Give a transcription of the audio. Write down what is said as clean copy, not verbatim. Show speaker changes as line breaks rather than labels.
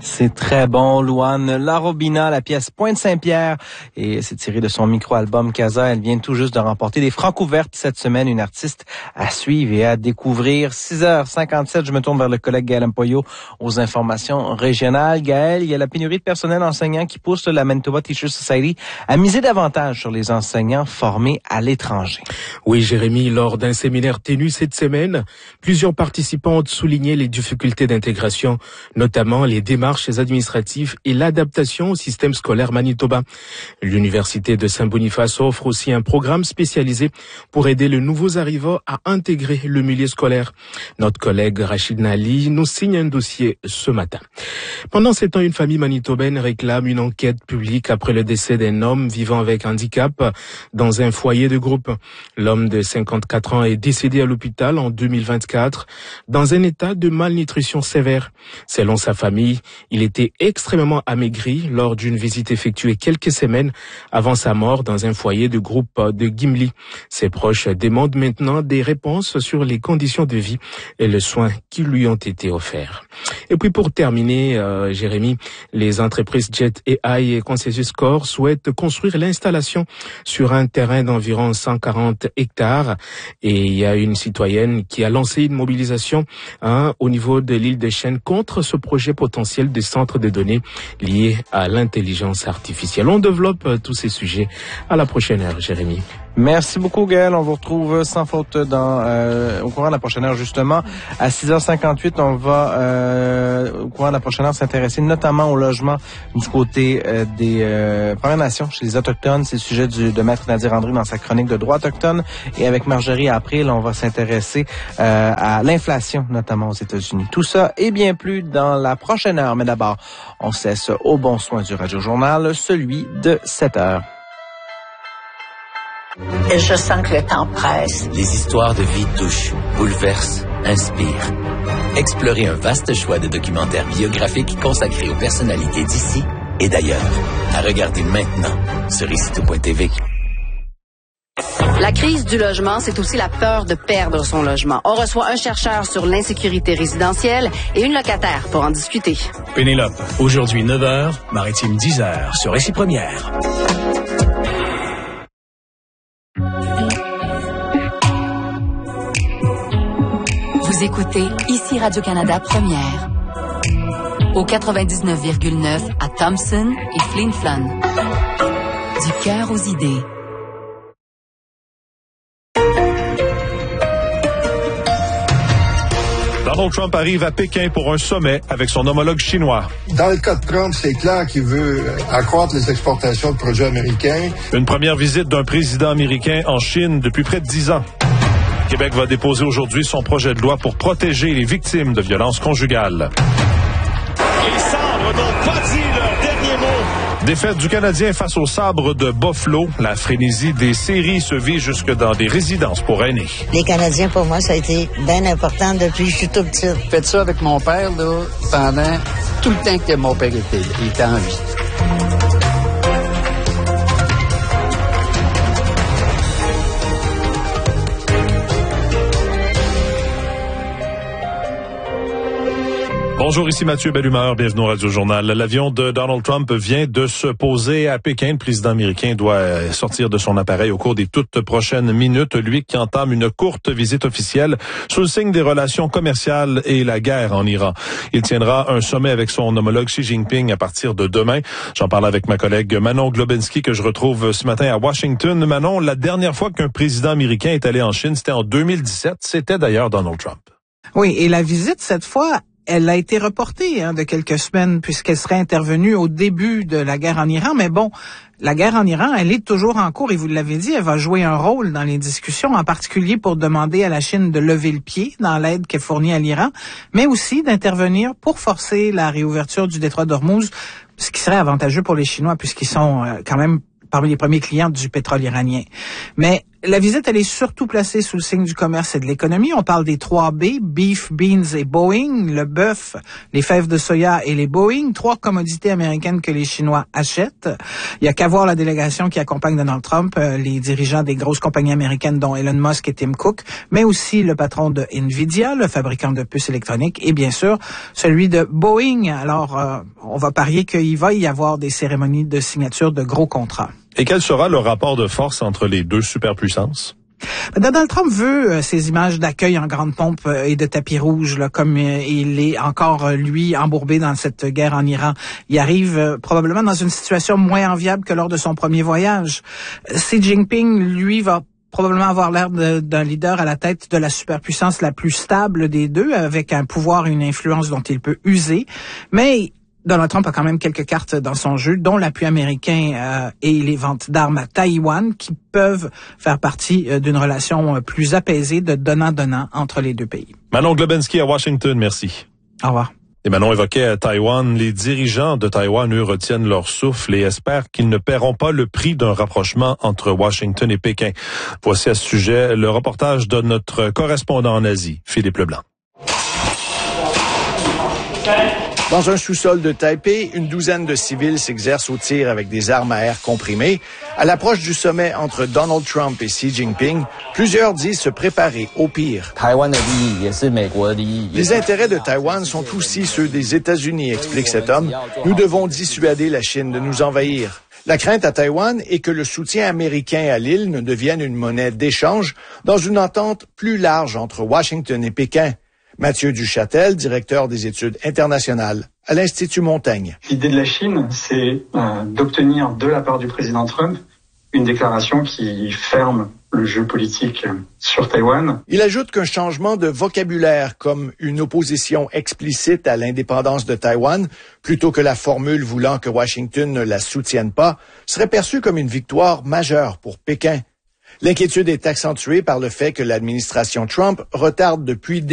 C'est très bon, Louane Larobina, la pièce Pointe Saint-Pierre, et c'est tiré de son micro-album Casa. Elle vient tout juste de remporter des Francs ouvertes cette semaine, une artiste à suivre et à découvrir. 6h57, je me tourne vers le collègue Gaël Empoyo aux informations régionales. Gaël, il y a la pénurie de personnel enseignant qui pousse la Manitoba Teachers Society à miser davantage sur les enseignants formés à l'étranger.
Oui, Jérémy, lors d'un séminaire tenu cette semaine, plusieurs participants ont souligné les difficultés d'intégration, notamment les démarches administratives et l'adaptation au système scolaire manitobain. L'Université de Saint-Boniface offre aussi un programme spécialisé pour aider les nouveaux arrivants à intégrer le milieu scolaire. Notre collègue Rachid Nali nous signe un dossier ce matin. Pendant 7 ans, une famille manitobaine réclame une enquête publique après le décès d'un homme vivant avec handicap dans un foyer de groupe. L'homme de 54 ans est décédé à l'hôpital en 2024 dans un état de malnutrition sévère. Selon sa famille, il était extrêmement amaigri lors d'une visite effectuée quelques semaines avant sa mort dans un foyer de groupe de Gimli. Ses proches demandent maintenant des réponses sur les conditions de vie et les soins qui lui ont été offerts. Et puis pour terminer, Jérémy, les entreprises Jet AI et Consensus Core souhaitent construire l'installation sur un terrain d'environ 140 hectares. Et il y a une citoyenne qui a lancé une mobilisation au niveau de l'île de Chêne contre ce projet potentiel des centres de données liés à l'intelligence artificielle. On développe tous ces sujets à la prochaine heure, Jérémy.
Merci beaucoup, Gaël. On vous retrouve sans faute au courant de la prochaine heure, justement. À 6h58, on va, au courant de la prochaine heure, s'intéresser notamment au logement du côté des Premières Nations, chez les Autochtones. C'est le sujet de Maître Nadir André dans sa chronique de droit autochtone. Et avec Marjorie April, on va s'intéresser à l'inflation, notamment aux États-Unis. Tout ça et bien plus dans la prochaine heure. Mais d'abord, on cesse au bon soin du Radio Journal, celui de 7h.
Et je sens que le temps presse.
Les histoires de vie touchent, bouleversent, inspirent. Explorez un vaste choix de documentaires biographiques consacrés aux personnalités d'ici et d'ailleurs. À regarder maintenant sur icitout.tv.
La crise du logement, c'est aussi la peur de perdre son logement. On reçoit un chercheur sur l'insécurité résidentielle et une locataire pour en discuter.
Pénélope, aujourd'hui 9h, Maritime 10h sur Ici Première.
Vous écoutez Ici Radio-Canada Première. Au 99,9 à Thompson et Flin Flon. Du cœur aux idées.
Donald Trump arrive à Pékin pour un sommet avec son homologue chinois.
Dans le cas de Trump, c'est clair qu'il veut accroître les exportations de produits américains.
Une première visite d'un président américain en Chine depuis près de 10 ans. Québec va déposer aujourd'hui son projet de loi pour protéger les victimes de violences conjugales.
Les Sabres n'ont pas dit leur dernier mot.
Défaite du Canadien face aux Sabres de Buffalo. La frénésie des séries se vit jusque dans des résidences pour aînés.
Les Canadiens, pour moi, ça a été bien important depuis que je suis tout petit.
J'ai fait ça avec mon père là, pendant tout le temps que mon père était en vie.
Bonjour, ici Mathieu Bellumeur, bienvenue au Radio Journal. L'avion de Donald Trump vient de se poser à Pékin. Le président américain doit sortir de son appareil au cours des toutes prochaines minutes. Lui qui entame une courte visite officielle sous le signe des relations commerciales et la guerre en Iran. Il tiendra un sommet avec son homologue Xi Jinping à partir de demain. J'en parle avec ma collègue Manon Globinski que je retrouve ce matin à Washington. Manon, la dernière fois qu'un président américain est allé en Chine, c'était en 2017. C'était d'ailleurs Donald Trump.
Oui, et la visite, cette fois, elle a été reportée de quelques semaines puisqu'elle serait intervenue au début de la guerre en Iran. Mais bon, la guerre en Iran, elle est toujours en cours et vous l'avez dit, elle va jouer un rôle dans les discussions, en particulier pour demander à la Chine de lever le pied dans l'aide qu'elle fournit à l'Iran, mais aussi d'intervenir pour forcer la réouverture du détroit d'Ormuz, ce qui serait avantageux pour les Chinois puisqu'ils sont quand même parmi les premiers clients du pétrole iranien. Mais la visite, elle est surtout placée sous le signe du commerce et de l'économie. On parle des 3 B, beef, beans et Boeing, le bœuf, les fèves de soya et les Boeing, 3 commodités américaines que les Chinois achètent. Il y a qu'à voir la délégation qui accompagne Donald Trump, les dirigeants des grosses compagnies américaines dont Elon Musk et Tim Cook, mais aussi le patron de Nvidia, le fabricant de puces électroniques, et bien sûr, celui de Boeing. Alors, on va parier qu'il va y avoir des cérémonies de signature de gros contrats.
Et quel sera le rapport de force entre les deux superpuissances?
Donald Trump veut ces images d'accueil en grande pompe et de tapis rouge, là, comme il est encore, lui, embourbé dans cette guerre en Iran. Il arrive probablement dans une situation moins enviable que lors de son premier voyage. Xi Jinping, lui, va probablement avoir l'air d'un leader à la tête de la superpuissance la plus stable des deux, avec un pouvoir et une influence dont il peut user. Mais Donald Trump a quand même quelques cartes dans son jeu, dont l'appui américain et les ventes d'armes à Taïwan, qui peuvent faire partie d'une relation plus apaisée de donnant-donnant entre les deux pays.
Manon Globensky à Washington, merci.
Au revoir.
Et Manon évoquait Taïwan. Les dirigeants de Taïwan, eux, retiennent leur souffle et espèrent qu'ils ne paieront pas le prix d'un rapprochement entre Washington et Pékin. Voici à ce sujet le reportage de notre correspondant en Asie, Philippe Leblanc.
Dans un sous-sol de Taipei, une douzaine de civils s'exercent au tir avec des armes à air comprimées. À l'approche du sommet entre Donald Trump et Xi Jinping, plusieurs disent se préparer au pire. Les intérêts de Taïwan sont aussi ceux des États-Unis, explique cet homme. Nous devons dissuader la Chine de nous envahir. La crainte à Taïwan est que le soutien américain à l'île ne devienne une monnaie d'échange dans une entente plus large entre Washington et Pékin. Mathieu Duchâtel, directeur des études internationales à l'Institut Montaigne.
L'idée de la Chine, c'est d'obtenir de la part du président Trump une déclaration qui ferme le jeu politique sur Taïwan.
Il ajoute qu'un changement de vocabulaire, comme une opposition explicite à l'indépendance de Taïwan, plutôt que la formule voulant que Washington ne la soutienne pas, serait perçu comme une victoire majeure pour Pékin. L'inquiétude est accentuée par le fait que l'administration Trump retarde depuis